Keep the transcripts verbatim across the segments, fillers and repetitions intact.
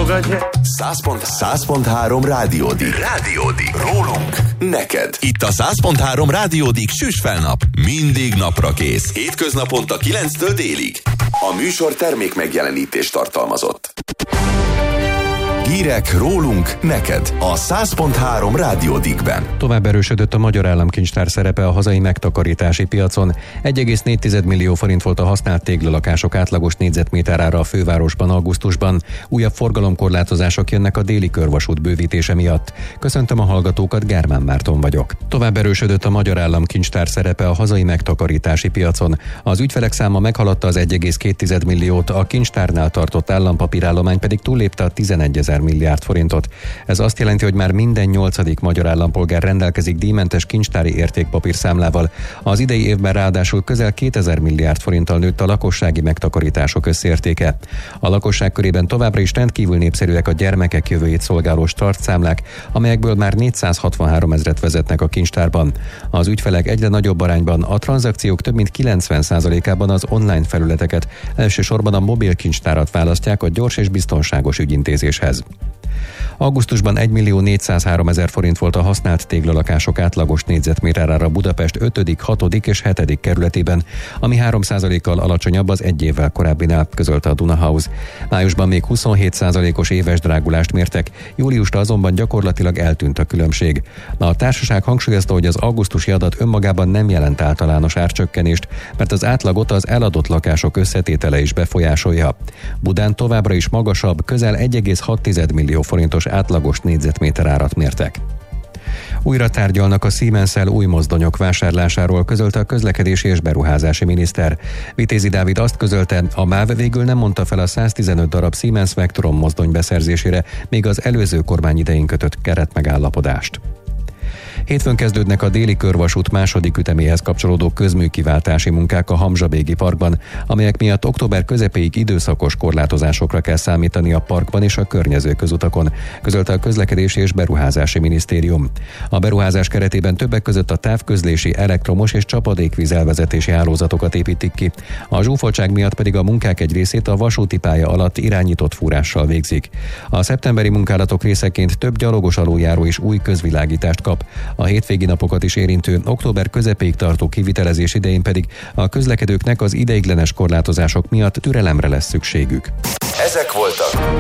fogadja. száz pont három Rádiódik. Rádiódik. Rólunk neked. Itt a száz pont három Rádiódik süss fel nap. Mindig napra kész. Hétköznaponta kilenctől délig. A műsor termék megjelenítést tartalmazott. Hírek rólunk neked a száz pont három Rádiódikben. Tovább erősödött a Magyar Államkincstár szerepe a hazai megtakarítási piacon. egy egész négy millió forint volt a használt téglalakások átlagos négyzetméterára a fővárosban augusztusban. Újabb forgalomkorlátozások jönnek a déli körvasút bővítése miatt. Köszöntöm a hallgatókat, Gármán Márton vagyok. Tovább erősödött a Magyar Államkincstár szerepe a hazai megtakarítási piacon. Az ügyfelek száma meghaladta az egy egész két milliót, a kincstárnál tartott állampapírállomány pedig túllépte a tizenegyezer milliárd forintot. Ez azt jelenti, hogy már minden nyolcadik magyar állampolgár rendelkezik díjmentes kincstári értékpapírszámlával. Az idei évben ráadásul közel kétezer milliárd forinttal nőtt a lakossági megtakarítások összértéke. A lakosság körében továbbra is rendkívül népszerűek a gyermekek jövőjét szolgáló startszámlák, amelyekből már négyszázhatvanhárom ezret vezetnek a kincstárban. Az ügyfelek egyre nagyobb arányban a tranzakciók több mint kilencven százalékában az online felületeket, elsősorban a mobil kincstárat választják a gyors és biztonságos ügyintézéshez. Augusztusban egy millió négyszázhárom ezer forint volt a használt téglalakások átlagos négyzetméterára Budapest ötödik, hatodik és hetedik kerületében, ami három százalékkal alacsonyabb az egy évvel korábbinál, közölte a Duna House. Májusban még huszonhét százalékos éves drágulást mértek, júliusra azonban gyakorlatilag eltűnt a különbség. A társaság hangsúlyozta, hogy az augusztusi adat önmagában nem jelent általános árcsökkenést, mert az átlagot az eladott lakások összetétele is befolyásolja. Budán továbbra is magasabb, közel egy egész hat millió forintos átlagos négyzetméter árat mértek. Újra tárgyalnak a Siemens-el új mozdonyok vásárlásáról, közölte a közlekedési és beruházási miniszter. Vitézi Dávid azt közölte, a MÁV végül nem mondta fel a száztizenöt darab Siemens Vectron mozdony beszerzésére, még az előző kormány idején kötött keretmegállapodást. Hétfőn kezdődnek a déli körvasút második üteméhez kapcsolódó közműkiváltási munkák a Hamzsa-Bégi parkban, amelyek miatt október közepéig időszakos korlátozásokra kell számítani a parkban és a környező közutakon, közölte a Közlekedési és Beruházási Minisztérium. A beruházás keretében többek között a távközlési, elektromos és csapadékvíz elvezetési hálózatokat építik ki. A zsúfoltság miatt pedig a munkák egy részét a vasúti pálya alatt irányított fúrással végzik. A szeptemberi munkálatok részeként több gyalogos aluljáró is új közvilágítást kap. A hétvégi napokat is érintő október közepéig tartó kivitelezés idején pedig a közlekedőknek az ideiglenes korlátozások miatt türelemre lesz szükségük. Ezek voltak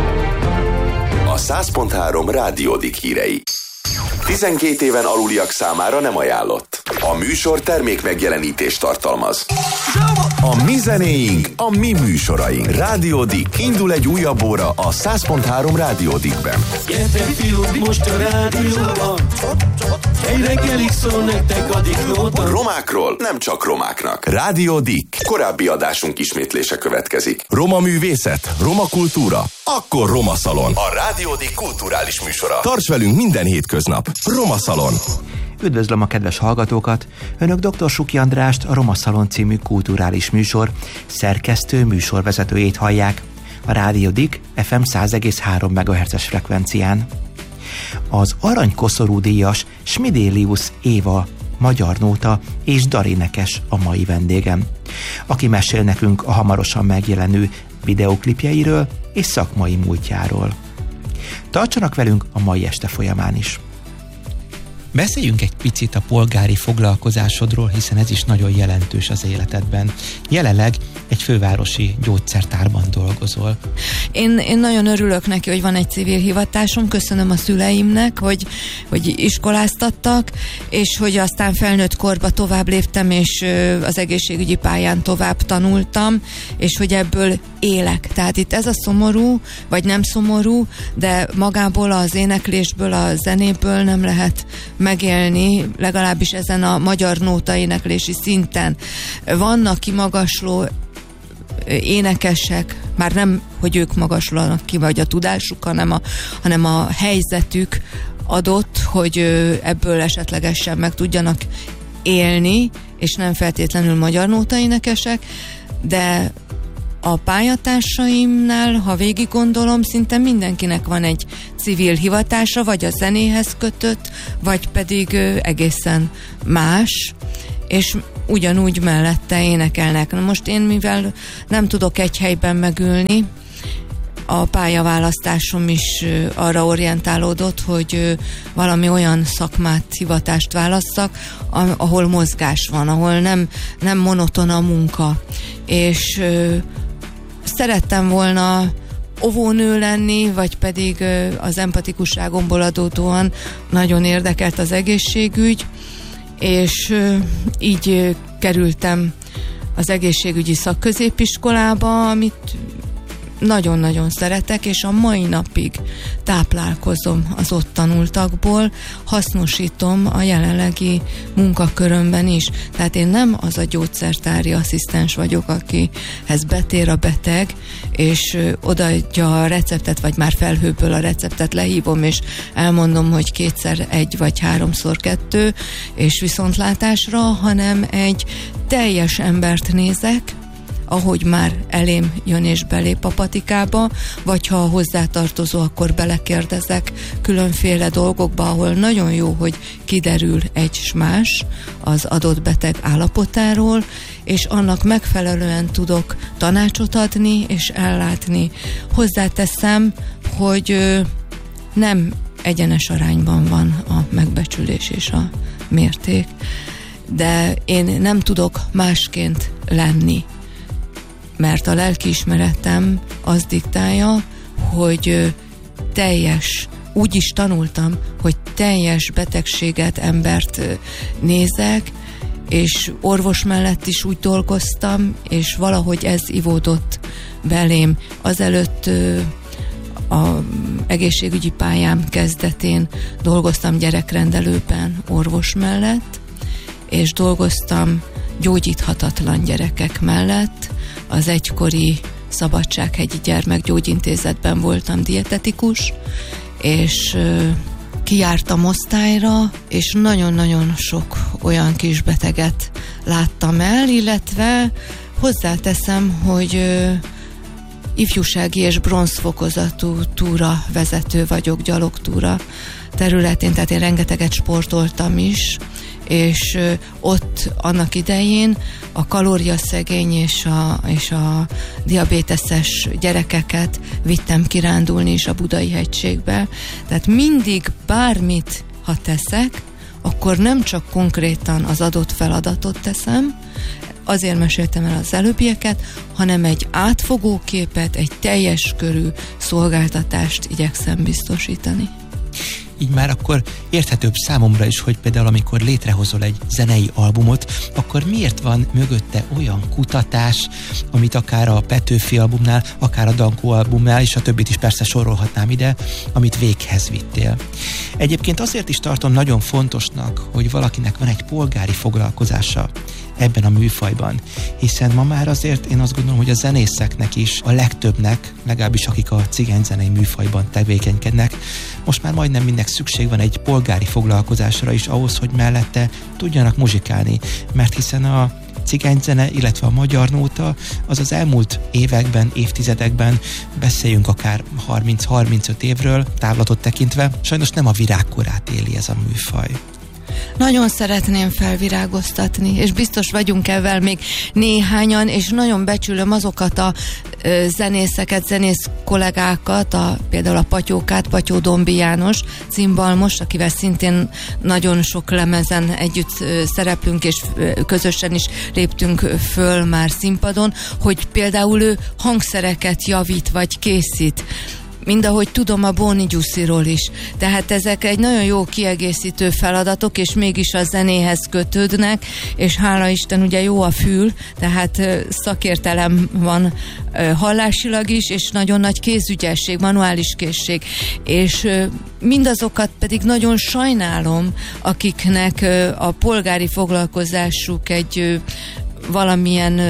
a száz pont három Rádiódik hírei. tizenkét éven aluliak számára nem ajánlott. A műsor termék megjelenítést tartalmaz. A mi zenéink, a mi műsoraink. Rádiódik. Indul egy újabb óra a száz pont három Rádiódikben. Gyertek fiúk, most a rádióban. Egy reggelig szól nektek a diklóban. Romákról nem csak romáknak. Rádiódik. Korábbi adásunk ismétlése következik. Roma művészet, roma kultúra, akkor Roma Szalon. A Rádiódik kulturális műsora. Tarts velünk minden hétköznap. Roma Szalon. Üdvözlöm a kedves hallgatókat! Önök dr. Suki Andrást, a Roma Szalon című kulturális műsor szerkesztő műsorvezetőjét hallják. A Rádiódik ef em száz egész három megahertzes frekvencián. Az aranykoszorú díjas Smidélius Éva, magyar nóta és darénekes a mai vendégem, aki mesél nekünk a hamarosan megjelenő videóklipjeiről és szakmai múltjáról. Tartsanak velünk a mai este folyamán is! Beszéljünk egy picit a polgári foglalkozásodról, hiszen ez is nagyon jelentős az életedben. Jelenleg egy fővárosi gyógyszertárban dolgozol. Én, én nagyon örülök neki, hogy van egy civil hivatásom, köszönöm a szüleimnek, hogy, hogy iskoláztattak, és hogy aztán felnőtt korba tovább léptem, és az egészségügyi pályán tovább tanultam, és hogy ebből élek. Tehát itt ez a szomorú, vagy nem szomorú, de magából az éneklésből, a zenéből nem lehet megélni, legalábbis ezen a magyar nóta éneklési szinten. Vannak kimagasló énekesek, már nem, hogy ők magaslanak ki, vagy a tudásuk, hanem a, hanem a helyzetük adott, hogy ebből esetlegesen meg tudjanak élni, és nem feltétlenül magyar nóta énekesek, de a pályatársaimnál, ha végig gondolom, szinte mindenkinek van egy civil hivatása, vagy a zenéhez kötött, vagy pedig egészen más, és ugyanúgy mellette énekelnek. Na most én, mivel nem tudok egy helyben megülni, a pályaválasztásom is arra orientálódott, hogy valami olyan szakmát, hivatást válasszak, ahol mozgás van, ahol nem, nem monoton a munka. És szerettem volna óvónő lenni, vagy pedig az empatikusságomból adódóan nagyon érdekelt az egészségügy, és így kerültem az egészségügyi szakközépiskolába, amit nagyon-nagyon szeretek, és a mai napig táplálkozom az ott tanultakból, hasznosítom a jelenlegi munkakörömben is. Tehát én nem az a gyógyszertári asszisztens vagyok, akihez betér a beteg, és odaadja a receptet, vagy már felhőből a receptet lehívom, és elmondom, hogy kétszer egy, vagy háromszor kettő, és viszontlátásra, hanem egy teljes embert nézek, ahogy már elém jön és belép a patikába, vagy ha hozzátartozó, akkor belekérdezek különféle dolgokba, ahol nagyon jó, hogy kiderül egy s más az adott beteg állapotáról, és annak megfelelően tudok tanácsot adni és ellátni. Hozzáteszem, hogy nem egyenes arányban van a megbecsülés és a mérték, de én nem tudok másként lenni, mert a lelkiismeretem az diktálja, hogy teljes, úgy is tanultam, hogy teljes betegséget, embert nézek, és orvos mellett is úgy dolgoztam, és valahogy ez ivódott belém. Azelőtt a egészségügyi pályám kezdetén dolgoztam gyerekrendelőben orvos mellett, és dolgoztam gyógyíthatatlan gyerekek mellett. Az egykori Szabadsághegyi Gyermekgyógyintézetben voltam dietetikus, és kijártam osztályra, és nagyon-nagyon sok olyan kis beteget láttam el, illetve hozzáteszem, hogy ifjúsági és bronzfokozatú túra vezető vagyok, gyalogtúra területén, tehát én rengeteget sportoltam is, és ott annak idején a kalóriaszegény és a, és a diabéteses gyerekeket vittem kirándulni is a Budai hegységbe. Tehát mindig bármit, ha teszek, akkor nem csak konkrétan az adott feladatot teszem, azért meséltem el az előbbieket, hanem egy átfogó képet, egy teljes körű szolgáltatást igyekszem biztosítani. Így már akkor érthetőbb számomra is, hogy például amikor létrehozol egy zenei albumot, akkor miért van mögötte olyan kutatás, amit akár a Petőfi albumnál, akár a Dankó albumnál, és a többit is persze sorolhatnám ide, amit véghez vittél. Egyébként azért is tartom nagyon fontosnak, hogy valakinek van egy polgári foglalkozása ebben a műfajban, hiszen ma már azért én azt gondolom, hogy a zenészeknek is, a legtöbbnek, legalábbis akik a cigányzenei műfajban tevékenykednek, most már majdnem mindnek szükség van egy polgári foglalkozásra is ahhoz, hogy mellette tudjanak muzsikálni, mert hiszen a cigányzene, illetve a magyar nóta az az elmúlt években, évtizedekben, beszéljünk akár harminc-harmincöt évről, távlatot tekintve, sajnos nem a virágkorát éli ez a műfaj. Nagyon szeretném felvirágoztatni, és biztos vagyunk ezzel még néhányan, és nagyon becsülöm azokat a ö, zenészeket, zenész kollégákat, a, például a Patyókát, Patyó Dombi János, cimbalmos, akivel szintén nagyon sok lemezen együtt ö, szereplünk, és ö, közösen is léptünk föl már színpadon, hogy például ő hangszereket javít, vagy készít. Mindahogy tudom a Boni Gyusziról is. Tehát ezek egy nagyon jó kiegészítő feladatok, és mégis a zenéhez kötődnek, és hála Isten ugye jó a fül, tehát szakértelem van hallásilag is, és nagyon nagy kézügyesség, manuális készség. És mindazokat pedig nagyon sajnálom, akiknek a polgári foglalkozásuk egy valamilyen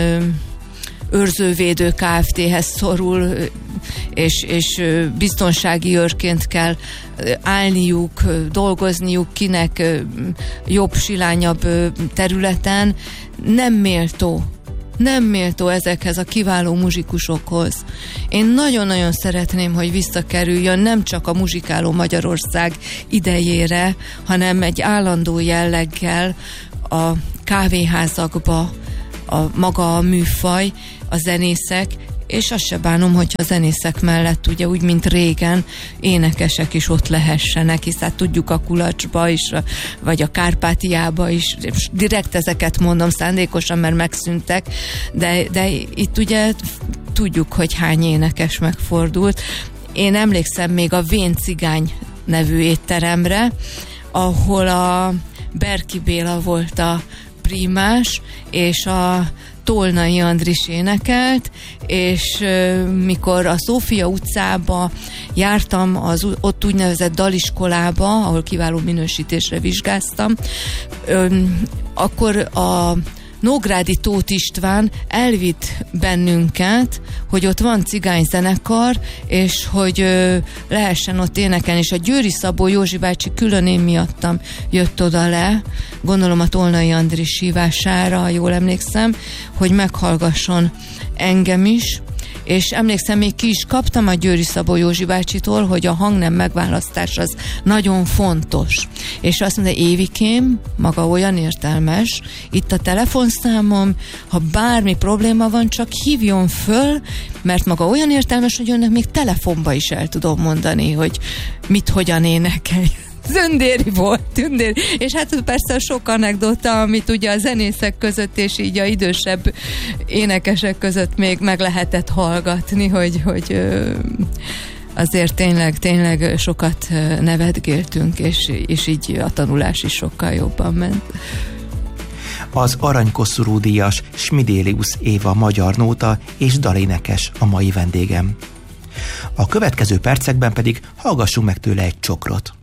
őrzővédő Kft-hez szorul, és, és biztonsági őrként kell állniuk, dolgozniuk, kinek jobb, silányabb területen. Nem méltó. Nem méltó ezekhez a kiváló muzsikusokhoz. Én nagyon-nagyon szeretném, hogy visszakerüljön nem csak a muzsikáló Magyarország idejére, hanem egy állandó jelleggel a kávéházakba, a maga a műfaj, a zenészek, és azt se bánom, hogyha a zenészek mellett ugye úgy, mint régen, énekesek is ott lehessenek, hisz hát tudjuk a Kulacsba is, vagy a Kárpátiába is, direkt ezeket mondom szándékosan, mert megszűntek, de, de itt ugye tudjuk, hogy hány énekes megfordult. Én emlékszem még a Vén Cigány nevű étteremre, ahol a Berki Béla volt a primás, és a Tolnai Andris énekelt, és euh, mikor a Szófia utcába jártam, az ott úgynevezett daliskolába, ahol kiváló minősítésre vizsgáztam, euh, akkor a Nógrádi Tóth István elvitt bennünket, hogy ott van cigányzenekar, és hogy ö, lehessen ott énekelni, és a Győri Szabó Józsi bácsi külön én miattam jött oda le, gondolom a Tolnai Andris hívására, ha jól emlékszem, hogy meghallgasson engem is, és emlékszem, még ki is kaptam a Győri Szabó Józsi bácsitól, hogy a hangnem megválasztás az nagyon fontos. És azt mondta, Évikém, maga olyan értelmes, itt a telefonszámom, ha bármi probléma van, csak hívjon föl, mert maga olyan értelmes, hogy önnek még telefonba is el tudom mondani, hogy mit, hogyan énekelj. Zöndéri volt, tündéri. És hát persze sok anekdota, amit ugye a zenészek között és így a idősebb énekesek között még meg lehetett hallgatni, hogy, hogy azért tényleg, tényleg sokat nevetgéltünk, és, és így a tanulás is sokkal jobban ment. Az aranykoszorú díjas Smidélius Éva magyar nóta és dalénekes a mai vendégem. A következő percekben pedig hallgassunk meg tőle egy csokrot.